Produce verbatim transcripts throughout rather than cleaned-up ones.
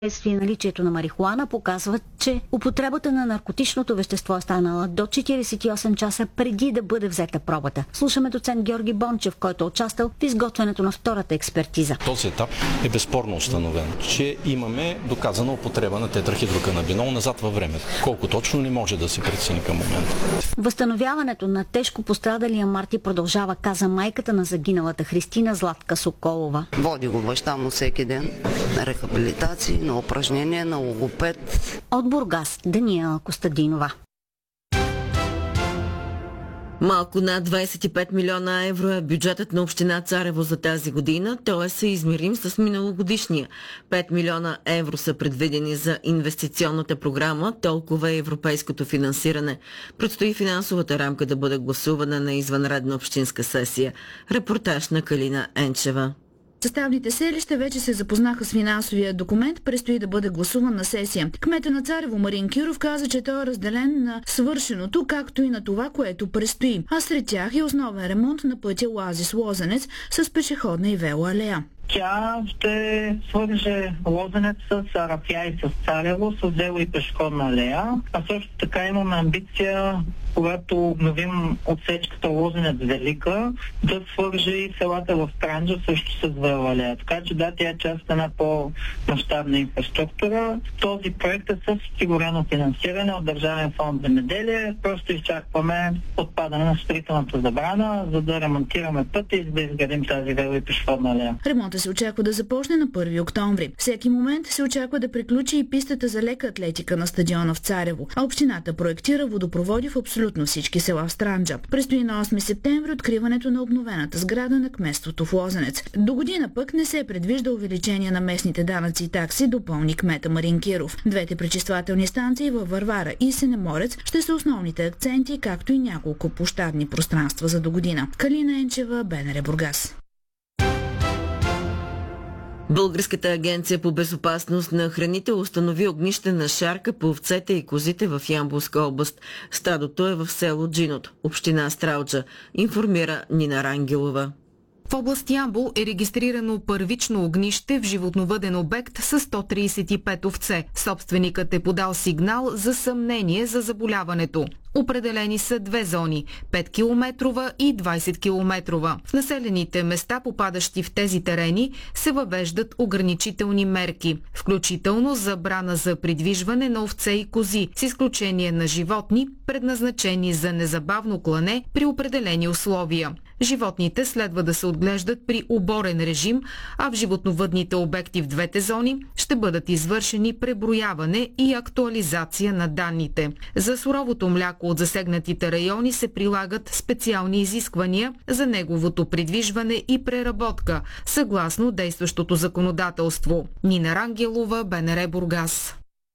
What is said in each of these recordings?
Следствие наличието на марихуана показват, че употребата на наркотичното вещество е станала до четиридесет и осем часа преди да бъде взета пробата. Слушаме доцент Георги Бончев, който е участвал в изготвянето на втората експертиза. Този етап е безспорно установен, че имаме доказана употреба на тетрахидроканабинол назад във времето. Колко точно не може да се прецени към момента. Възстановяването на тежко пострадалия Марти продължава, каза майката на загиналата Христина Златка Соколова. Води го баща му всеки ден на рехабилитации, на упражнения, на логопед. От Бургас, Даниела Костадинова. Малко над двадесет и пет милиона евро е бюджетът на община Царево за тази година. Той е съизмерим с миналогодишния. пет милиона евро са предвидени за инвестиционната програма, толкова е европейското финансиране. Предстои финансовата рамка да бъде гласувана на извънредна общинска сесия. Репортаж на Калина Енчева. Съставните селища вече се запознаха с финансовия документ, предстои да бъде гласуван на сесия. Кмета на Царево Марин Киров каза, че той е разделен на свършеното, както и на това, което предстои. А сред тях е основен ремонт на пътя Оазис-Лозенец с пешеходна и велоалея. Тя ще свърже Лозенец с Арафя и с Царево, с вело и пешеходна алея. А също така имаме амбиция, когато обновим отсечката Лозенец-Велика, да свърже и селата в Странджа също с велоалея. Така че да, тя е част от една по-мащабна инфраструктура. Този проект е с осигурено финансиране от Държавен фонд земеделие. Просто изчакваме отпадане на строителната забрана, за да ремонтираме пътя и да изградим тази вело и пешеходна алея. Ремонта се очаква да започне на първи октомври. Всеки момент се очаква да приключи и пистата за лека атлетика на стадиона в Царево, а общината проектира водопроводи в абсолютно всички села в Странджа. Предстои на осми септември откриването на обновената сграда на кметството в Лозенец. До година пък не се предвижда увеличение на местните данъци и такси, допълни кмета Марин Киров. Двете пречиствателни станции във Варвара и Сенеморец ще са основните акценти, както и няколко площадни пространства за до година. Калина Енчева, БНР Бургас. Българската агенция по безопасност на храните установи огнище на шарка по овцете и козите в Ямболска област. Стадото е в село Джинот, община Стралджа, информира Нина Рангелова. В област Ямбол е регистрирано първично огнище в животновъден обект с сто тридесет и пет овце. Собственикът е подал сигнал за съмнение за заболяването. Определени са две зони – пет километрова и двадесет километрова. В населените места, попадащи в тези терени, се въвеждат ограничителни мерки, включително забрана за придвижване на овце и кози, с изключение на животни, предназначени за незабавно клане при определени условия. Животните следва да се отглеждат при оборен режим, а в животновъдните обекти в двете зони ще бъдат извършени преброяване и актуализация на данните. За суровото мляко от засегнатите райони се прилагат специални изисквания за неговото придвижване и преработка, съгласно действащото законодателство. Нина Рангелова, БНР Бургас.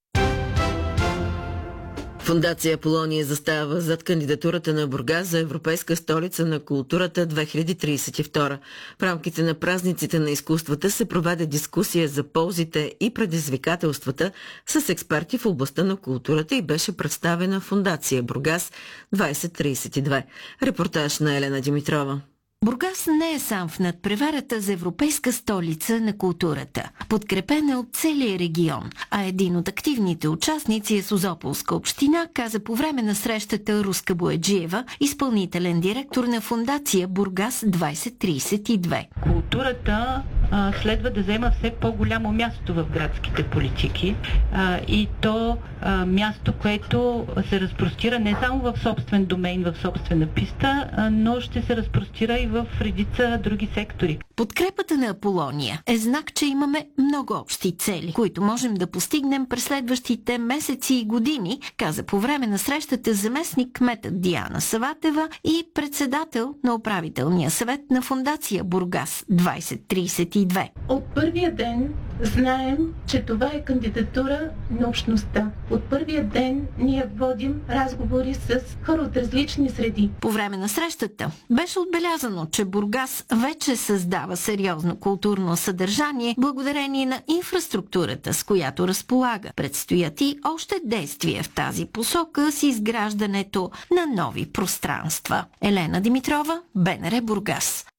Фондация Аполония застава зад кандидатурата на Бургас за Европейска столица на културата две хиляди тридесет и втора. В рамките на празниците на изкуствата се проведе дискусия за ползите и предизвикателствата с експерти в областта на културата и беше представена Фондация Бургас двадесет тридесет и две. Репортаж на Елена Димитрова. Бургас не е сам в надпреварата за Европейска столица на културата. Подкрепен е от целия регион, а един от активните участници е Созополска община, каза по време на срещата Руска Бояджиева, изпълнителен директор на Фондация Бургас двадесет тридесет и две. Културата а, следва да заема все по-голямо място в градските политики а, и то а, място, което се разпростира не само в собствен домейн, в собствена писта, а, но ще се разпростира и в редица други сектори. Подкрепата на Аполония е знак, че имаме много общи цели, които можем да постигнем през следващите месеци и години, каза по време на срещата заместник кметът Диана Саватева и председател на управителния съвет на Фондация Бургас двадесет тридесет и две. От първия ден знаем, че това е кандидатура на общността. От първия ден ние водим разговори с хора от различни среди. По време на срещата беше отбелязано, че Бургас вече създава сериозно културно съдържание благодарение на инфраструктурата, с която разполага. Предстоят и още действия в тази посока с изграждането на нови пространства. Елена Димитрова, БНР Бургас.